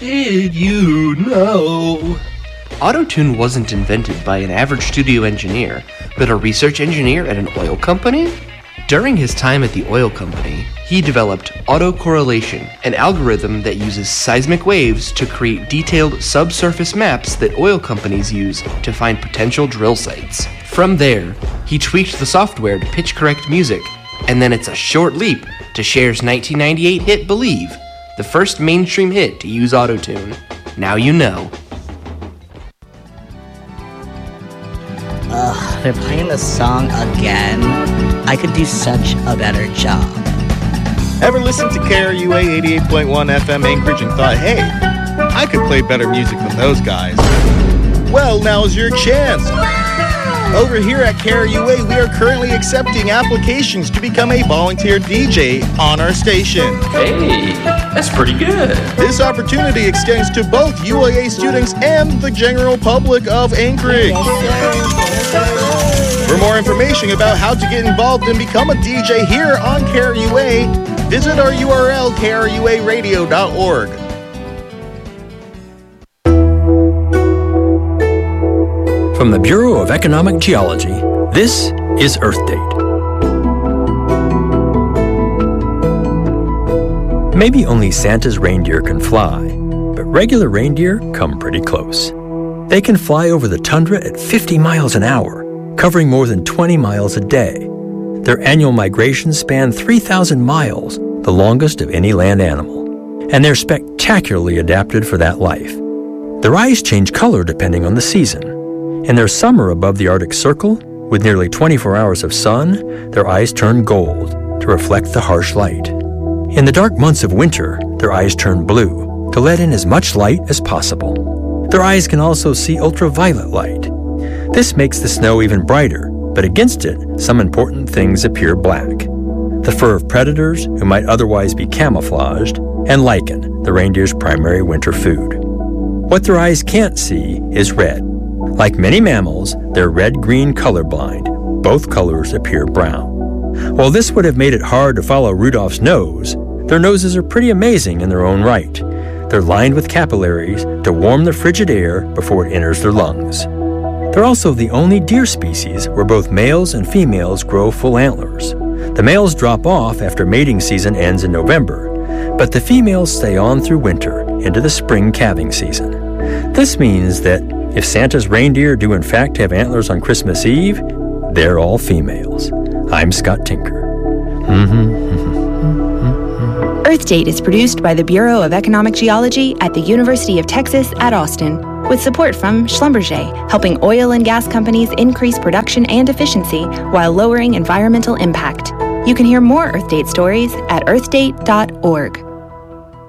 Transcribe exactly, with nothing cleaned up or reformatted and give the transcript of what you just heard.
Did you know? Auto-tune wasn't invented by an average studio engineer, but a research engineer at an oil company? During his time at the oil company, he developed autocorrelation, an algorithm that uses seismic waves to create detailed subsurface maps that oil companies use to find potential drill sites. From there, he tweaked the software to pitch correct music, and then it's a short leap to Cher's nineteen ninety-eight hit Believe, the first mainstream hit to use autotune. Now you know. Ugh, they're playing this song again. I could do such a better job. Ever listened to K R U A eighty-eight point one F M Anchorage and thought, hey, I could play better music than those guys? Well, now's your chance. Over here at K R U A, we are currently accepting applications to become a volunteer D J on our station. Hey, that's pretty good. This opportunity extends to both U A A students and the general public of Anchorage. For more information about how to get involved and become a D J here on K R U A, visit our U R L, K R U A radio dot org. From the Bureau of Economic Geology, this is Earth Date. Maybe only Santa's reindeer can fly, but regular reindeer come pretty close. They can fly over the tundra at fifty miles an hour, covering more than twenty miles a day. Their annual migrations span three thousand miles, the longest of any land animal, and they're spectacularly adapted for that life. Their eyes change color depending on the season. In their summer above the Arctic Circle, with nearly twenty-four hours of sun, their eyes turn gold to reflect the harsh light. In the dark months of winter, their eyes turn blue to let in as much light as possible. Their eyes can also see ultraviolet light. This makes the snow even brighter, but against it, some important things appear black. The fur of predators, who might otherwise be camouflaged, and lichen, the reindeer's primary winter food. What their eyes can't see is red. Like many mammals, they're red-green colorblind. Both colors appear brown. While this would have made it hard to follow Rudolph's nose, their noses are pretty amazing in their own right. They're lined with capillaries to warm the frigid air before it enters their lungs. They're also the only deer species where both males and females grow full antlers. The males drop off after mating season ends in November, but the females stay on through winter into the spring calving season. This means that if Santa's reindeer do in fact have antlers on Christmas Eve, they're all females. I'm Scott Tinker. Earth Date is produced by the Bureau of Economic Geology at the University of Texas at Austin, with support from Schlumberger, helping oil and gas companies increase production and efficiency while lowering environmental impact. You can hear more Earth Date stories at earth date dot org.